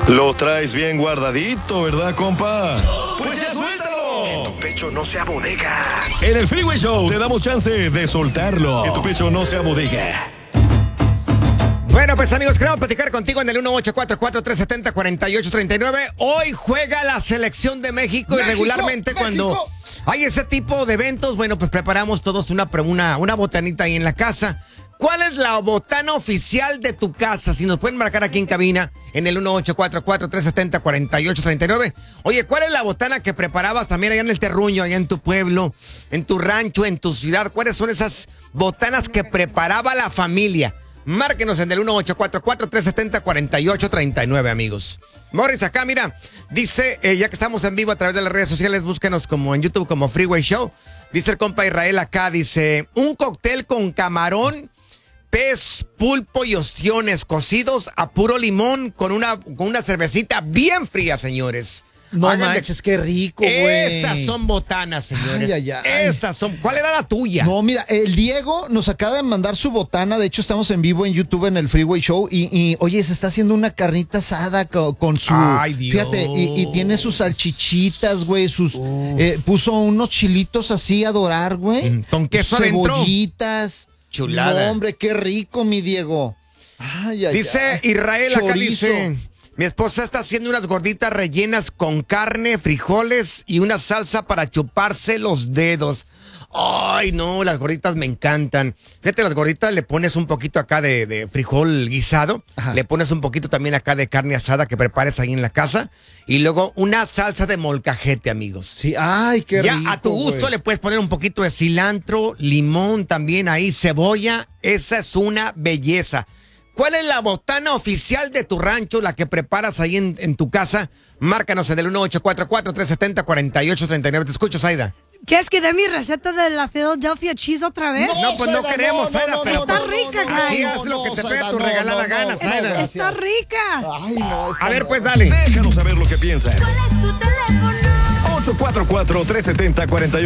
Lo traes bien guardadito, ¿verdad, compa? Pues ya suéltalo. Que tu pecho no sea bodega. En el Freeway Show te damos chance de soltarlo. Que tu pecho no sea bodega. Bueno, pues amigos, queremos platicar contigo en el 1844-370-4839. Hoy juega la selección de México y regularmente cuando hay ese tipo de eventos, bueno, pues preparamos todos una botanita ahí en la casa. ¿Cuál es la botana oficial de tu casa? Si nos pueden marcar aquí en cabina en el 1844-370-4839. Oye, ¿cuál es la botana que preparabas también allá en el terruño, allá en tu pueblo, en tu rancho, en tu ciudad? ¿Cuáles son esas botanas que preparaba la familia? Márquenos en el 1844-370-4839, amigos. Morris, acá, mira, dice, ya que estamos en vivo a través de las redes sociales, búsquenos como en YouTube como Freeway Show. Dice el compa Israel acá, dice, un cóctel con camarón, pez, pulpo y ostiones cocidos a puro limón con una cervecita bien fría, señores. No manches, qué rico, güey. Esas son botanas, señores. Ay. Esas son. ¿Cuál era la tuya? No, mira, el Diego nos acaba de mandar su botana. De hecho, estamos en vivo en YouTube en el Freeway Show. Y oye, se está haciendo una carnita asada con su. Ay, Dios. Fíjate, y tiene sus salchichitas, güey. Puso unos chilitos así a dorar, güey. ¿Con queso adentro? Cebollitas. Chulada. No, hombre, qué rico, mi Diego. Dice Israel acá, Chorizo. dice, mi esposa está haciendo unas gorditas rellenas con carne, frijoles y una salsa para chuparse los dedos. Ay, no, las gorditas me encantan. Fíjate, las gorditas le pones un poquito acá de frijol guisado, Ajá. le pones un poquito también acá de carne asada que prepares ahí en la casa y luego una salsa de molcajete, amigos. Sí, ay, qué rico. Ya a tu gusto güey. le puedes poner un poquito de cilantro, limón también ahí, cebolla. Esa es una belleza. ¿Cuál es la botana oficial de tu rancho, la que preparas ahí en tu casa? Márcanos en el 1844-370-4839. Te escucho, Zaida. ¿Quieres que dé mi receta de la Philadelphia Cheese otra vez? No, pues no Zaida, queremos, Zaida, pero Está pues, rica, aquí guys. haz lo que te no, pega Zaida, tu no, regalada no, gana, no, Zaida. gracias. Está rica. Ay, no, A ver, pues dale. Déjanos saber lo que piensas. ¿Cuál es tu teléfono? 844-370-4839.